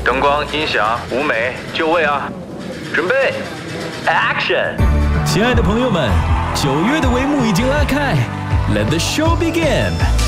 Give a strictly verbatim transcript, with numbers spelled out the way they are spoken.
灯光、音响、舞美，就位啊！准备 ，Action！ 亲爱的朋友们，九月的帷幕已经拉开 ，Let the show begin！